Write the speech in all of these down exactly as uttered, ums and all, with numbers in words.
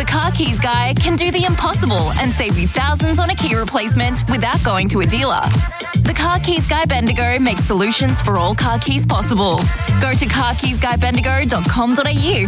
The Car Keys Guy can do the impossible and save you thousands on a key replacement without going to a dealer. The Car Keys Guy Bendigo makes solutions for all car keys possible. Go to car keys guy bendigo dot com dot a u.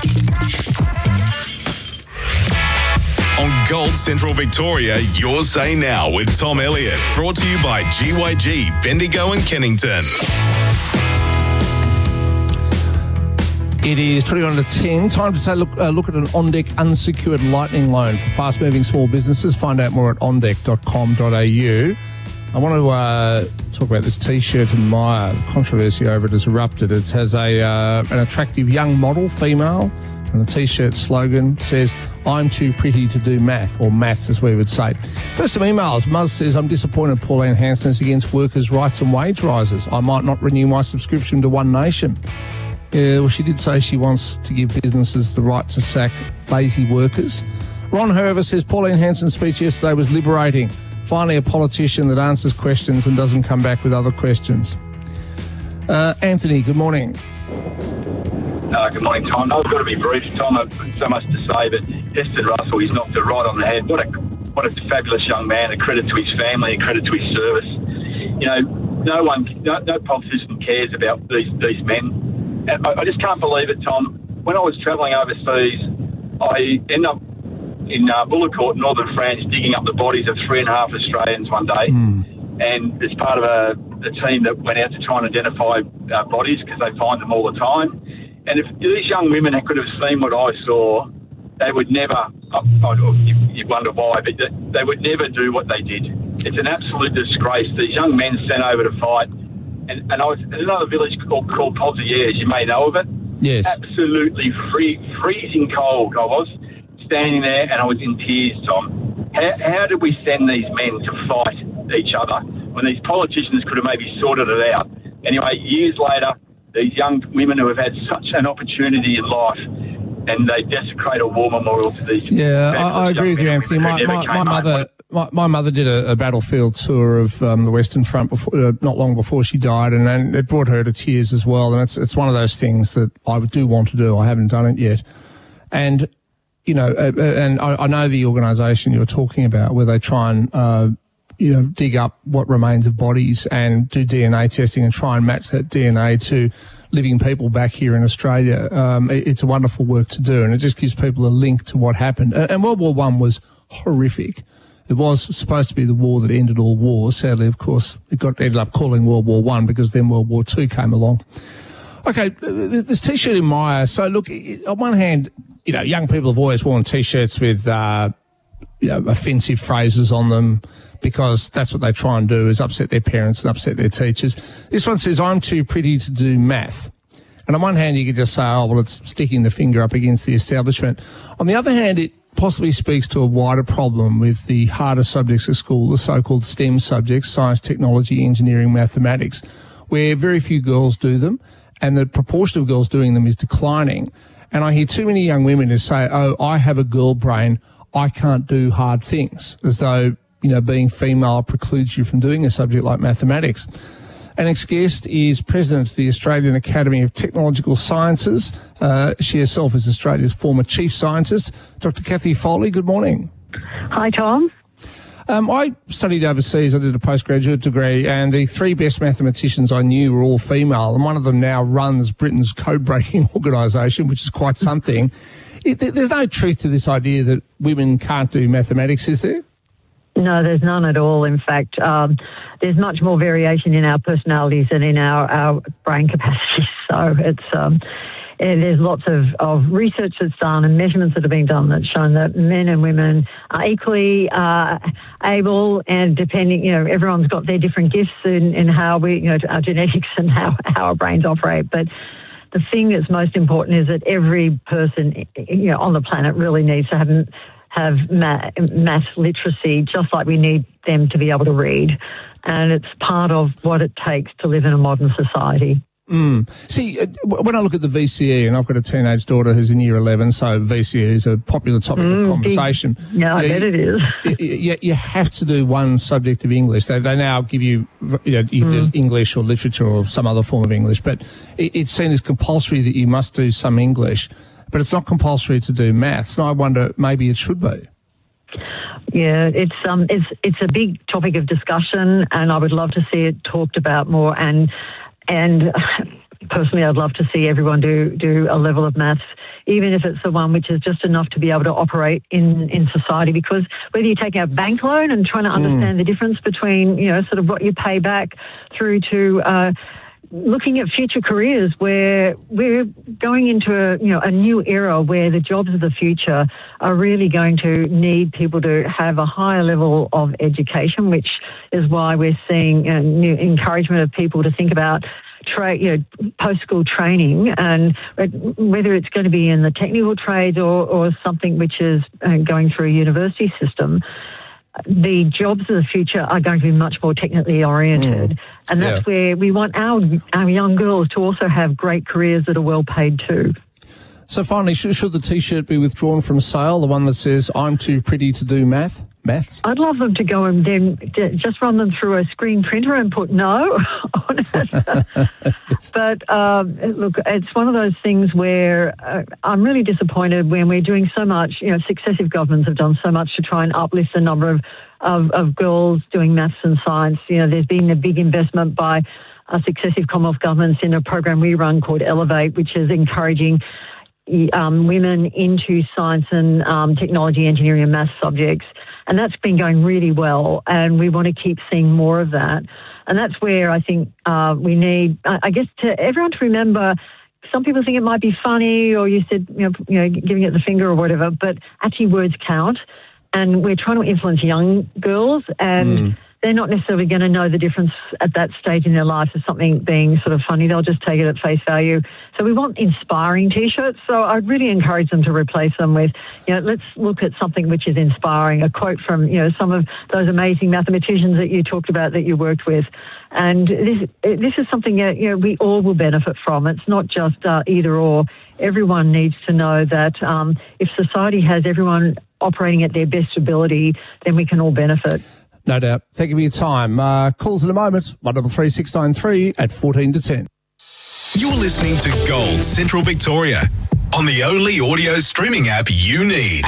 On Gold Central Victoria, Your Say Now with Tom Elliott. Brought to you by G Y G, Bendigo and Kennington. It is twenty-one to ten. Time to take a look, uh, look at an OnDeck unsecured lightning loan for fast-moving small businesses. Find out more at on deck dot com dot a u. I want to uh, talk about this T-shirt in Myer. The controversy over it has erupted. It has a uh, an attractive young model, female, and the T-shirt slogan says, "I'm too pretty to do math," or maths as we would say. First, some emails. Muzz says, "I'm disappointed Pauline Hanson is against workers' rights and wage rises. I might not renew my subscription to One Nation." Yeah, well, she did say she wants to give businesses the right to sack lazy workers. Ron Herver says, "Pauline Hanson's speech yesterday was liberating. Finally, a politician that answers questions and doesn't come back with other questions." Uh, Anthony, good morning. Uh, good morning, Tom. I've got to be brief, Tom. I've got so much to say, but Heston Russell, he's knocked it right on the head. What a what a fabulous young man. A credit to his family, a credit to his service. You know, no one, no, no politician cares about these these men. And I, I just can't believe it, Tom. When I was travelling overseas, I ended up in uh, Bullecourt, northern France, digging up the bodies of three and a half Australians one day. Mm. And as part of a, a team that went out to try and identify uh, bodies, because they find them all the time. And if these young women could have seen what I saw, they would never, oh, you, you wonder why, but they would never do what they did. It's an absolute disgrace. These young men sent over to fight. And, and I was in another village called, called Pozieres, you may know of it. Yes. Absolutely free, freezing cold I was, standing there, and I was in tears, Tom. How, how did we send these men to fight each other when these politicians could have maybe sorted it out? Anyway, years later, these young women who have had such an opportunity in life, and they desecrate a war memorial to these. Yeah, I, I agree with you, Anthony. My, my, my mother, my, my mother did a, a battlefield tour of um, the Western Front before, uh, not long before she died, and, and it brought her to tears as well. And it's it's one of those things that I do want to do. I haven't done it yet, and you know, uh, and I, I know the organisation you're talking about, where they try and uh, you know dig up what remains of bodies and do D N A testing and try and match that D N A to living people back here in Australia. Um, it, it's a wonderful work to do, and it just gives people a link to what happened. And, and World War One was horrific. It was supposed to be the war that ended all wars. Sadly, of course, it got ended up calling World War One because then World War Two came along. Okay, this T-shirt in Myer. So look, on one hand, you know, young people have always worn T-shirts with uh, you know, offensive phrases on them, because that's what they try and do, is upset their parents and upset their teachers. This one says, "I'm too pretty to do math." And on one hand, you could just say, oh, well, it's sticking the finger up against the establishment. On the other hand, it possibly speaks to a wider problem with the harder subjects at school, the so-called STEM subjects, science, technology, engineering, mathematics, where very few girls do them, and the proportion of girls doing them is declining. And I hear too many young women who say, oh, I have a girl brain, I can't do hard things, as though, you know, being female precludes you from doing a subject like mathematics. Our next guest is President of the Australian Academy of Technological Sciences. Uh, she herself is Australia's former Chief Scientist. Doctor Cathy Foley, good morning. Hi, Tom. Um, I studied overseas. I did a postgraduate degree, and the three best mathematicians I knew were all female, and one of them now runs Britain's code-breaking organisation, which is quite something. It, there's no truth to this idea that women can't do mathematics, is there? No, there's none at all. In fact, um, there's much more variation in our personalities than in our, our brain capacity. So it's um, there's lots of, of research that's done and measurements that have been done that's shown that men and women are equally uh, able, and depending, you know, everyone's got their different gifts in, in how we, you know, our genetics and how, how our brains operate. But the thing that's most important is that every person, you know, on the planet really needs to have have math, math literacy, just like we need them to be able to read. And it's part of what it takes to live in a modern society. Mm. See, when I look at the V C E, and I've got a teenage daughter who's in year eleven, so V C E is a popular topic mm, of conversation. Big, yeah, I you, bet it is. You, you have to do one subject of English. They, they now give you, you know, you mm. do English or literature or some other form of English, but it, it's seen as compulsory that you must do some English. but it's not compulsory to do maths. And I wonder, maybe it should be. Yeah, it's um, it's it's a big topic of discussion, and I would love to see it talked about more. And and personally, I'd love to see everyone do do a level of maths, even if it's the one which is just enough to be able to operate in, in society. Because whether you're taking a bank loan and trying to understand mm. the difference between, you know, sort of what you pay back through to uh, looking at future careers where we're going into a, you know, a new era where the jobs of the future are really going to need people to have a higher level of education, which is why we're seeing uh, new encouragement of people to think about Tra- you know, post-school training, and whether it's going to be in the technical trades or, or something which is uh, going through a university system, the jobs of the future are going to be much more technically oriented. Mm. And that's yeah. where we want our, our young girls to also have great careers that are well paid too. So finally, should, should the T-shirt be withdrawn from sale, the one that says, "I'm too pretty to do math"? Maths? I'd love them to go and then just run them through a screen printer and put no on it. But um, look, it's one of those things where uh, I'm really disappointed when we're doing so much. You know, successive governments have done so much to try and uplift the number of, of, of girls doing maths and science. You know, there's been a big investment by uh, successive Commonwealth governments in a program we run called Elevate, which is encouraging um, women into science and um, technology, engineering and maths subjects. And that's been going really well, and we want to keep seeing more of that. And that's where I think uh, we need, I guess, to everyone to remember, some people think it might be funny, or you said, you know, you know, giving it the finger or whatever, but actually words count. And we're trying to influence young girls, and mm. they're not necessarily going to know the difference at that stage in their life of something being sort of funny. They'll just take it at face value. So we want inspiring T-shirts. So I'd really encourage them to replace them with, you know, let's look at something which is inspiring, a quote from, you know, some of those amazing mathematicians that you talked about that you worked with. And this this is something that, you know, we all will benefit from. It's not just uh, either or. Everyone needs to know that um, if society has everyone operating at their best ability, then we can all benefit. No doubt. Thank you for your time. Uh, calls in a moment, one double three six nine three at fourteen to ten. You're listening to Gold Central Victoria on the only audio streaming app you need.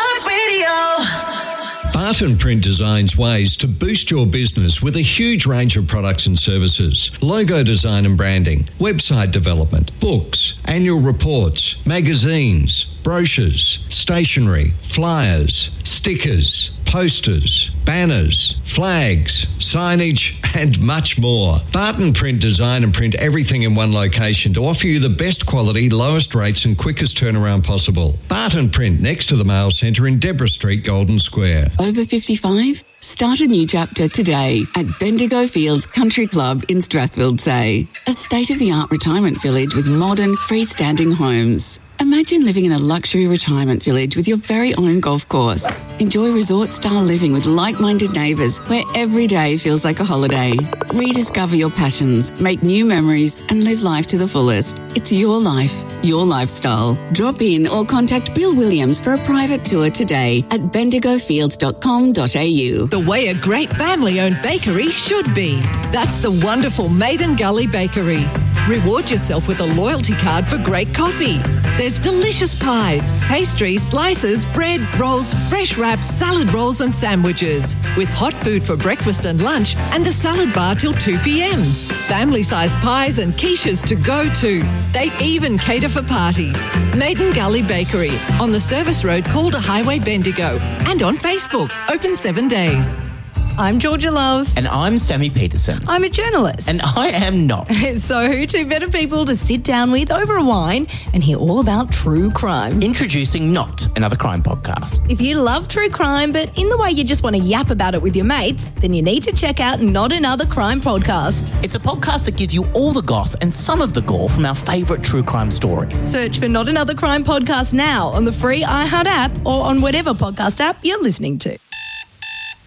iHeartRadio. Barton Print designs ways to boost your business with a huge range of products and services. Logo design and branding, website development, books, annual reports, magazines, brochures, stationery, flyers, stickers, posters, banners, flags, signage, and much more. Barton Print design and print everything in one location to offer you the best quality, lowest rates and quickest turnaround possible. Barton Print next to the Mail Centre in Deborah Street, Golden Square. Over fifty-five? Start a new chapter today at Bendigo Fields Country Club in Strathfield Say. A state-of-the-art retirement village with modern, freestanding homes. Imagine living in a luxury retirement village with your very own golf course. Enjoy resort-style living with like-minded neighbours where every day feels like a holiday. Rediscover your passions, make new memories and live life to the fullest. It's your life, your lifestyle. Drop in or contact Bill Williams for a private tour today at bendigo fields dot com dot a u. The way a great family-owned bakery should be. That's the wonderful Maiden Gully Bakery. Reward yourself with a loyalty card for great coffee. There's delicious pies, pastries, slices, bread, rolls, fresh wraps, salad rolls and sandwiches. With hot food for breakfast and lunch and the salad bar till two p.m. Family-sized pies and quiches to go to. They even cater for parties. Maiden Gully Bakery on the Service Road, Calder Highway, Bendigo. And on Facebook, open seven days. I'm Georgia Love. And I'm Sammy Peterson. I'm a journalist. And I am not. So, two better people to sit down with over a wine and hear all about true crime. Introducing Not Another Crime Podcast. If you love true crime, but in the way you just want to yap about it with your mates, then you need to check out Not Another Crime Podcast. It's a podcast that gives you all the goss and some of the gore from our favourite true crime stories. Search for Not Another Crime Podcast now on the free iHeart app or on whatever podcast app you're listening to.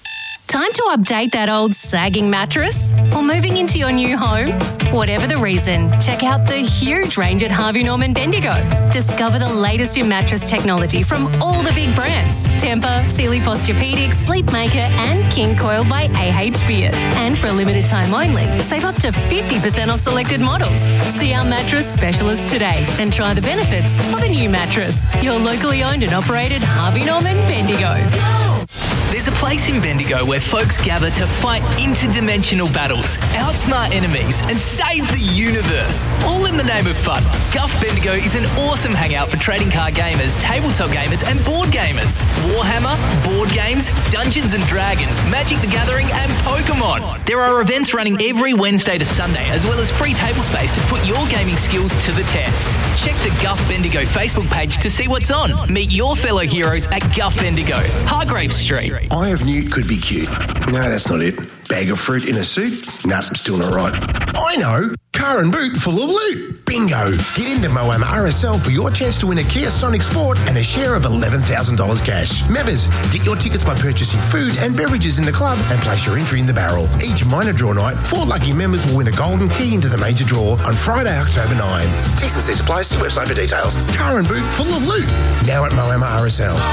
Time to update that old sagging mattress? Or moving into your new home? Whatever the reason, check out the huge range at Harvey Norman Bendigo. Discover the latest in mattress technology from all the big brands. Tempur, Sealy Posturepedic, Sleepmaker and King Coil by A H Beard. And for a limited time only, save up to fifty percent off selected models. See our mattress specialist today and try the benefits of a new mattress. Your locally owned and operated Harvey Norman Bendigo. There's a place in Bendigo where folks gather to fight interdimensional battles, outsmart enemies, and save the universe, all in the name of fun. Guff Bendigo is an awesome hangout for trading card gamers, tabletop gamers, and board gamers. Warhammer, board games, Dungeons and Dragons, Magic the Gathering, and Pokemon. There are events running every Wednesday to Sunday, as well as free table space to put your gaming skills to the test. Check the Guff Bendigo Facebook page to see what's on. Meet your fellow heroes at Guff Bendigo, Hargrave Street. Eye of Newt could be cute. No, that's not it. Bag of fruit in a suit? Nah, still not right. I know. Car and boot full of loot. Bingo. Get into Moama R S L for your chance to win a Kia Sonic Sport and a share of eleven thousand dollars cash. Members, get your tickets by purchasing food and beverages in the club and place your entry in the barrel. Each minor draw night, four lucky members will win a golden key into the major draw on Friday, October ninth. T's and C's apply. See website for details. Car and boot full of loot. Now at Moama R S L.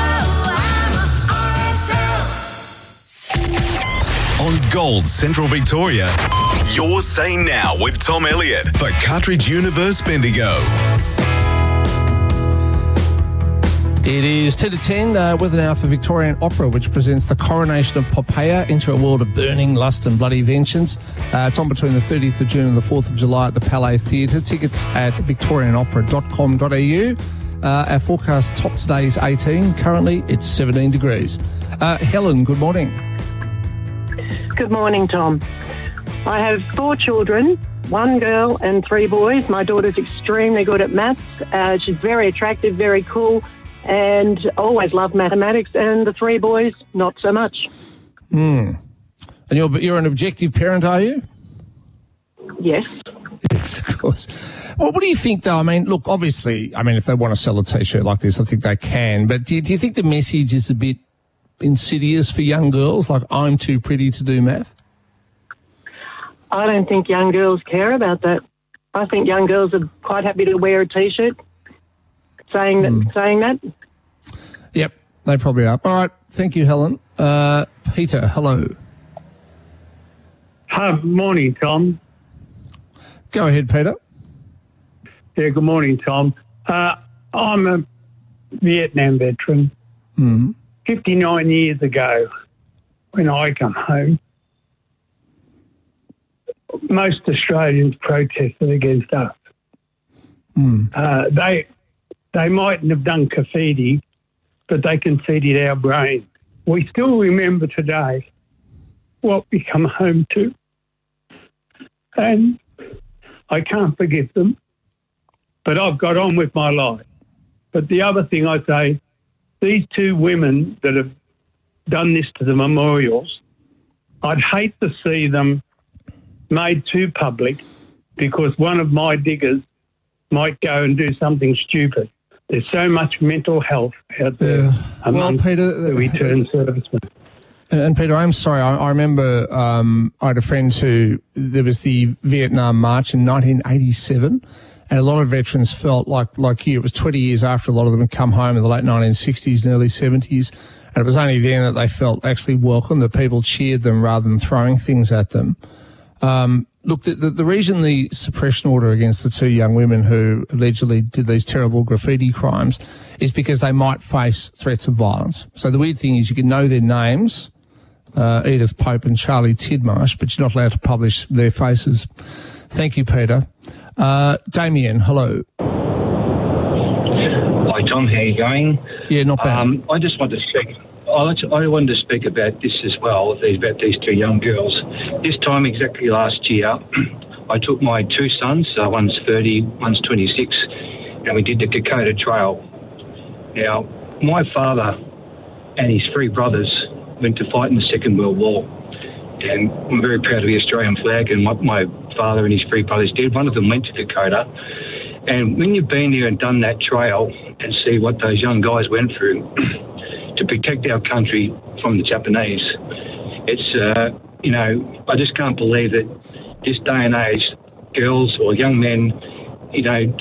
On Gold Central Victoria, Your Say Now with Tom Elliott for Cartridge Universe Bendigo. It is ten to ten, uh, with an hour for Victorian Opera, which presents the coronation of Poppaea into a world of burning, lust and bloody vengeance. Uh, it's on between the thirtieth of June and the fourth of July at the Palais Theatre. Tickets at victorian opera dot com dot a u. Uh, our forecast top today is eighteen. Currently, it's seventeen degrees. Uh, Helen, good morning. Good morning, Tom. I have four children, one girl and three boys. My daughter's extremely good at maths. Uh, she's very attractive, very cool, and always loved mathematics. And the three boys, not so much. Hmm. And you're, you're an objective parent, are you? Yes. Yes, of course. Well, what do you think, though? I mean, look, obviously, I mean, if they want to sell a T-shirt like this, I think they can. But do you, do you think the message is a bit insidious for young girls, like I'm too pretty to do math? I don't think young girls care about that. I think young girls are quite happy to wear a T-shirt saying that. Mm. Saying that. Yep, they probably are. All right, thank you, Helen. Uh, Peter, hello. Hi, morning, Tom. Go ahead, Peter. Yeah, good morning, Tom. Uh, I'm a Vietnam veteran. Mm-hmm. fifty-nine years ago, when I come home, most Australians protested against us. Mm. Uh, they they mightn't have done graffiti, but they conceded our brain. We still remember today what we come home to. And I can't forgive them, but I've got on with my life. But the other thing I say, these two women that have done this to the memorials, I'd hate to see them made too public because one of my diggers might go and do something stupid. There's so much mental health out there yeah. among well, Peter, the returned servicemen. And, and Peter, I'm sorry, I, I remember um, I had a friend who, there was the Vietnam March in nineteen eighty-seven, and a lot of veterans felt like, like you, it was twenty years after a lot of them had come home in the late nineteen sixties and early seventies, and it was only then that they felt actually welcome, that people cheered them rather than throwing things at them. Um, look, the, the, the reason the suppression order against the two young women who allegedly did these terrible graffiti crimes is because they might face threats of violence. So the weird thing is you can know their names, uh, Edith Pope and Charlie Tidmarsh, but you're not allowed to publish their faces. Thank you, Peter. Uh, Damien, hello. Hi, Tom. How are you going? Yeah, not bad. Um, I just want to speak... I wanted to speak about this as well, about these two young girls. This time exactly last year, I took my two sons, uh, one's thirty, one's twenty-six, and we did the Dakota Trail. Now, my father and his three brothers went to fight in the Second World War, and I'm very proud of the Australian flag, and what my father and his three brothers did. One of them went to Dakota, and when you've been there and done that trail and see what those young guys went through to protect our country from the Japanese, It's, uh, you know, I just can't believe that this day and age, girls or young men, you know,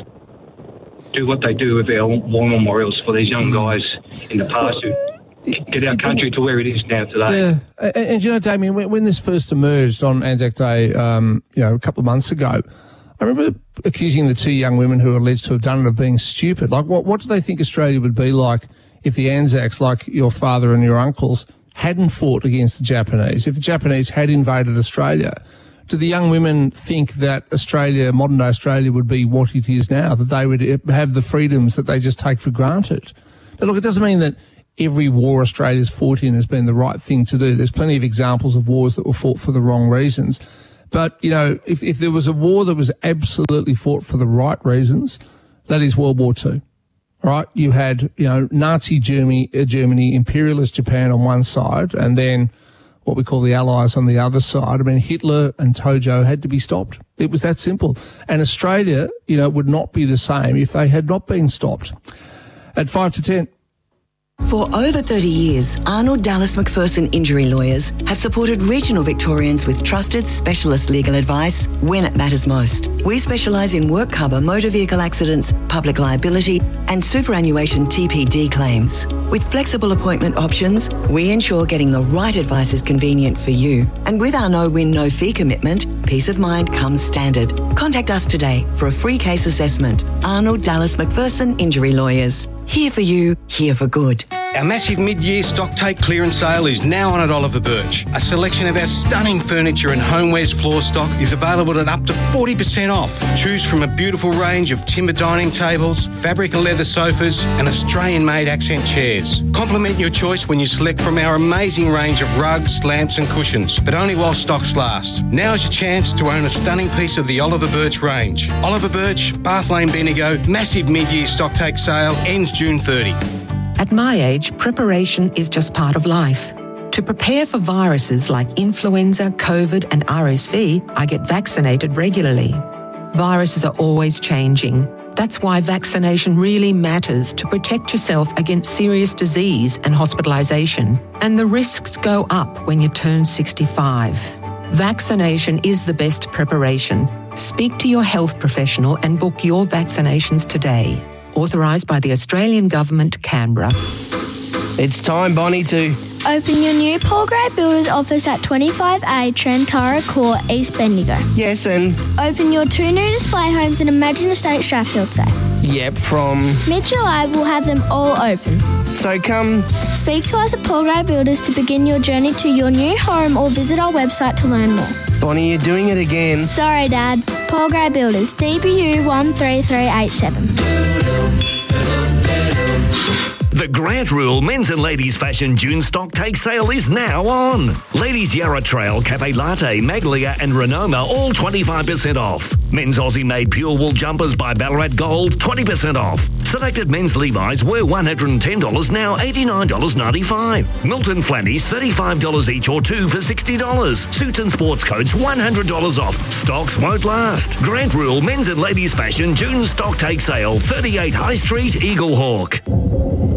do what they do with our war memorials for these young guys in the past who get our country to where it is now today. Yeah, and, and you know, Damien, when, when this first emerged on Anzac Day, um, you know, a couple of months ago, I remember accusing the two young women who are alleged to have done it of being stupid. Like, what, what do they think Australia would be like if the Anzacs, like your father and your uncles, hadn't fought against the Japanese, if the Japanese had invaded Australia? Do the young women think that Australia, modern-day Australia, would be what it is now, that they would have the freedoms that they just take for granted? Now, look, it doesn't mean that every war Australia's fought in has been the right thing to do. There's plenty of examples of wars that were fought for the wrong reasons. But, you know, if, if there was a war that was absolutely fought for the right reasons, that is World War Two. Right? You had, you know, Nazi Germany, uh, Germany, imperialist Japan on one side, and then what we call the Allies on the other side. I mean, Hitler and Tojo had to be stopped. It was that simple. And Australia, you know, would not be the same if they had not been stopped. At five to ten. For over thirty years, Arnold Dallas McPherson Injury Lawyers have supported regional Victorians with trusted specialist legal advice when it matters most. We specialise in work cover, motor vehicle accidents, public liability and superannuation T P D claims. With flexible appointment options, we ensure getting the right advice is convenient for you. And with our no-win, no-fee commitment, peace of mind comes standard. Contact us today for a free case assessment. Arnold Dallas McPherson Injury Lawyers. Here for you, here for good. Our massive mid-year stock take clearance sale is now on at Oliver Birch. A selection of our stunning furniture and homewares floor stock is available at up to forty percent off. Choose from a beautiful range of timber dining tables, fabric and leather sofas and Australian-made accent chairs. Complement your choice when you select from our amazing range of rugs, lamps and cushions, but only while stocks last. Now's your chance to own a stunning piece of the Oliver Birch range. Oliver Birch, Bath Lane, Bendigo, massive mid-year stock take sale ends June thirtieth. At my age, preparation is just part of life. To prepare for viruses like influenza, COVID and R S V, I get vaccinated regularly. Viruses are always changing. That's why vaccination really matters to protect yourself against serious disease and hospitalisation. And the risks go up when you turn sixty-five. Vaccination is the best preparation. Speak to your health professional and book your vaccinations today. Authorised by the Australian Government, Canberra. It's time, Bonnie, to open your new Paul Gray Builders office at twenty-five A Trentara Court, East Bendigo. Yes, and open your two new display homes in Imagine Estate, Strathfield Say. Yep, from mid-July we'll have them all open. So come speak to us at Paul Gray Builders to begin your journey to your new home or visit our website to learn more. Bonnie, you're doing it again. Sorry, Dad. Paul Gray Builders, D B U one three three eight seven. The Grant Rule Men's and Ladies Fashion June Stock Take Sale is now on. Ladies Yarra Trail, Cafe Latte, Maglia and Renoma all twenty-five percent off. Men's Aussie-made pure wool jumpers by Ballarat Gold, twenty percent off. Selected men's Levi's were one hundred ten dollars, now eighty-nine dollars ninety-five. Milton Flannies, thirty-five dollars each or two for sixty dollars. Suits and sports coats, one hundred dollars off. Stocks won't last. Grant Rule Men's and Ladies Fashion June Stock Take Sale, thirty-eight High Street, Eagle Hawk.